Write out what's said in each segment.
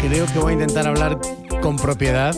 creo que voy a intentar hablar con propiedad.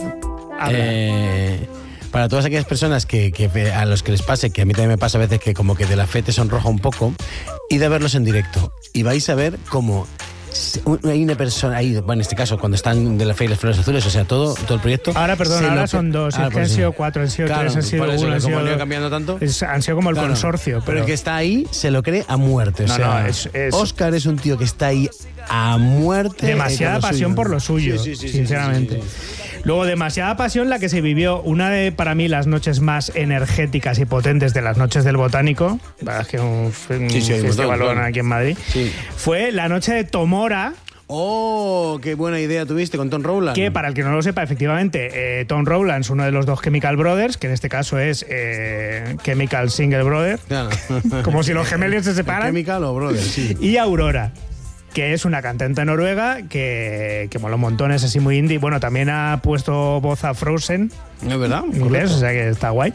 Para todas aquellas personas que a los que les pase, que a mí también me pasa a veces que como que de la fe te sonroja un poco, id a verlos en directo y vais a ver cómo hay una persona ahí, bueno, en este caso cuando están de la fe y las flores azules, o sea, todo el proyecto. Ahora, perdón, ahora son dos, es que han sido 4, han sido 3, han sido 1, han sido 2. Cambiando tanto. Han sido como el consorcio. Pero el que está ahí se lo cree a muerte. O sea, Óscar es un tío que está ahí a muerte. Demasiada pasión por lo suyo, sinceramente. Sí. Luego, demasiada pasión la que se vivió, una de, para mí, las noches más energéticas y potentes de las noches del Botánico, verdad es que un festivalón aquí en Madrid, fue la noche de Tomora. ¡Oh! ¡Qué buena idea tuviste con Tom Rowland! Que, para el que no lo sepa, efectivamente, Tom Rowland es uno de los dos Chemical Brothers, que en este caso es Chemical Single Brother, claro. Como si los gemelos se separan. Chemical o Brother, sí. Y Aurora, que es una cantante noruega que mola un montón, es así muy indie. Bueno, también ha puesto voz a Frozen. ¿Es verdad? En inglés, o sea que está guay.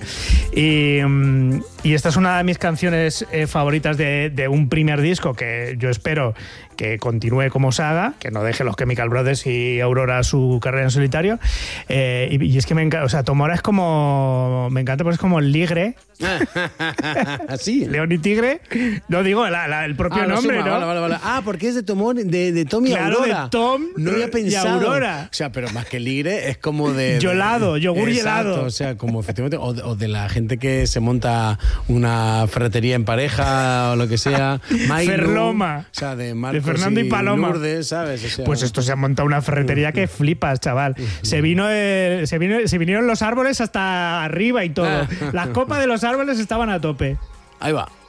Y esta es una de mis canciones favoritas de un primer disco que yo espero que continúe como saga, que no deje los Chemical Brothers y Aurora su carrera en solitario. Y es que me encanta, o sea, Tomora es como, me encanta porque es como el ligre. ¿Así? León y Tigre. No digo el propio nombre, ¿no? Vale. Ah, porque es de Tom y Aurora. Claro, de Tom no había pensado. Y Aurora. O sea, pero más que ligre es como de... Yolado, yogur exacto, helado. O sea, como efectivamente... O de la gente que se monta una ferretería en pareja o lo que sea. Ferloma. O sea, de Fernando y Paloma. Lourdes, ¿sabes? O sea, pues esto se ha montado una ferretería que flipas, chaval. Se vinieron los árboles hasta arriba y todo. Las copas de los árboles estaban a tope. Ahí va.